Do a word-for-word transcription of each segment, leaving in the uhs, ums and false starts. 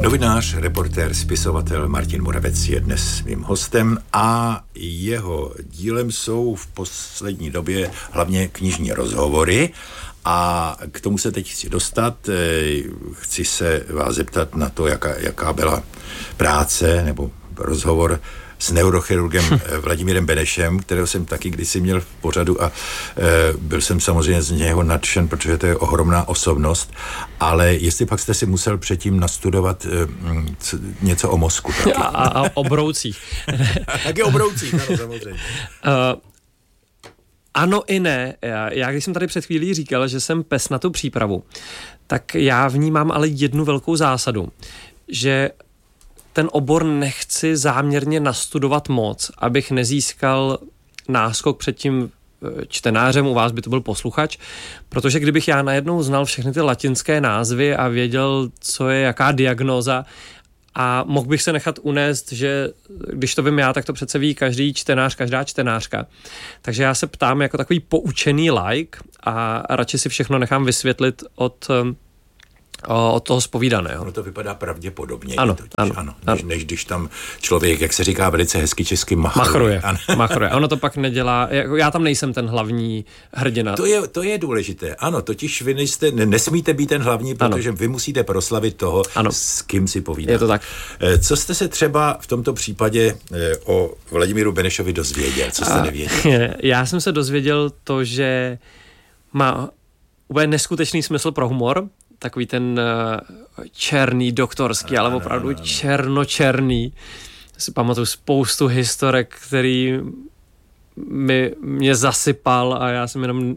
Novinář, reportér, spisovatel Martin Moravec je dnes mým hostem a jeho dílem jsou v poslední době hlavně knižní rozhovory a k tomu se teď chci dostat. Chci se vás zeptat na to, jaká, jaká byla práce nebo rozhovor s neurochirurgem Vladimírem Benešem, kterého jsem taky kdysi měl v pořadu a e, byl jsem samozřejmě z něho nadšen, protože to je ohromná osobnost, ale jestli pak jste si musel předtím nastudovat e, c, něco o mozku. Taky. A, a o broucích. Taky o broucích, ano, samozřejmě. Uh, ano i ne. Já, já když jsem tady před chvílí říkal, že jsem pes na tu přípravu, tak já v ní mám ale jednu velkou zásadu, že ten obor nechci záměrně nastudovat moc, abych nezískal náskok před tím čtenářem, u vás by to byl posluchač, protože kdybych já najednou znal všechny ty latinské názvy a věděl, co je jaká diagnóza a mohl bych se nechat unést, že když to vím já, tak to přece ví každý čtenář, každá čtenářka. Takže já se ptám jako takový poučený like a radši si všechno nechám vysvětlit od od toho zpovídaného. Ono to vypadá pravděpodobně. Ano, totiž, ano, ano, ano. Než, než když tam člověk, jak se říká velice hezky česky, machruje. Machruje, machruje. Ono to pak nedělá, já tam nejsem ten hlavní hrdina. To je, to je důležité. Ano, totiž vy nejste, nesmíte být ten hlavní, protože ano. Vy musíte proslavit toho, ano. S kým si povídáte. Je to tak. Co jste se třeba v tomto případě o Vladimíru Benešovi dozvěděl? Co jste A, nevěděl? Já jsem se dozvěděl to, že má úplně neskutečný smysl pro humor, takový ten uh, černý doktorský, ano, ale opravdu ano, ano. černočerný. Si pamatuju spoustu historek, který mi, mě zasypal a já jsem jenom uh,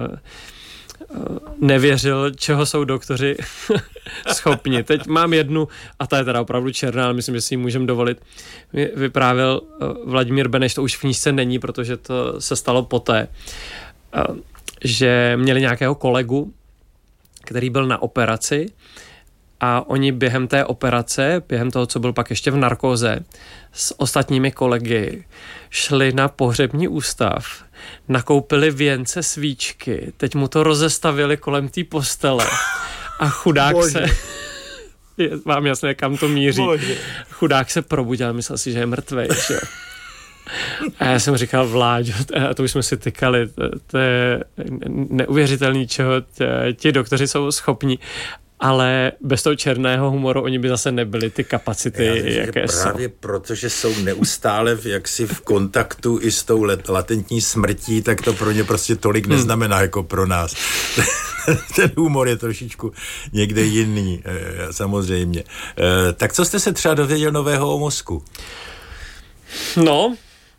uh, nevěřil, čeho jsou doktoři schopni. Teď mám jednu, a ta je teda opravdu černá, ale myslím, že si ji můžeme dovolit. Vyprávěl uh, Vladimír Beneš, to už v knížce není, protože to se stalo poté, uh, že měli nějakého kolegu, který byl na operaci a oni během té operace, během toho, co byl pak ještě v narkóze, s ostatními kolegy šli na pohřební ústav, nakoupili věnce, svíčky, teď mu to rozestavili kolem té postele a chudák Bože. se... Je vám jasné, kam to míří. Bože. Chudák se probudil a myslel si, že je mrtvej, že jo. A já jsem říkal, Vláďo, a to už jsme si tykali, to, to je neuvěřitelný, čeho ti doktoři jsou schopní, ale bez toho černého humoru oni by zase nebyli ty kapacity, já myslím, jaké jsou. Právě protože jsou neustále v, jaksi v kontaktu i s tou latentní smrtí, tak to pro ně prostě tolik hmm. neznamená jako pro nás. Ten humor je trošičku někde jiný, samozřejmě. Tak co jste se třeba dověděl nového o mozku? No,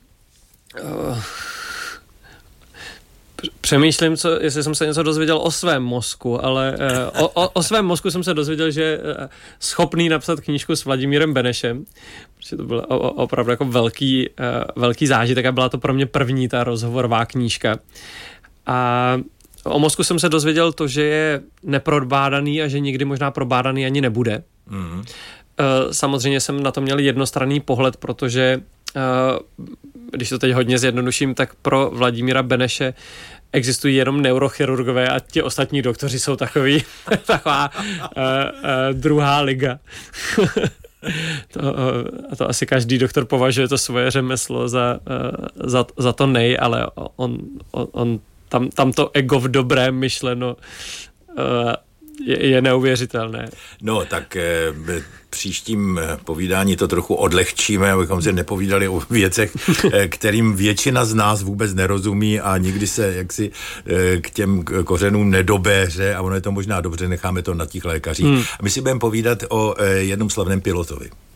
přemýšlím, co, jestli jsem se něco dozvěděl o svém mozku, ale o, o, o svém mozku jsem se dozvěděl, že je schopný napsat knížku s Vladimírem Benešem, protože to byl opravdu jako velký, velký zážitek a byla to pro mě první ta rozhovorová knížka. A o mozku jsem se dozvěděl to, že je neprodbádaný a že nikdy možná probádaný ani nebude. Mm. Samozřejmě jsem na to měl jednostranný pohled, protože Uh, když to teď hodně zjednoduším, tak pro Vladimíra Beneše existují jenom neurochirurgové a ti ostatní doktoři jsou takový, taková uh, uh, druhá liga. to, uh, to asi každý doktor považuje to svoje řemeslo za, uh, za, za to nej, ale on, on, on tam, tam to ego v dobrém myšleno uh, je, je neuvěřitelné. No, tak eh, příštím povídání to trochu odlehčíme, abychom si nepovídali o věcech, eh, kterým většina z nás vůbec nerozumí a nikdy se jaksi eh, k těm kořenům nedobéře a ono je to možná dobře, necháme to na těch lékařích. Hmm. A my si budeme povídat o eh, jednom slavném pilotovi.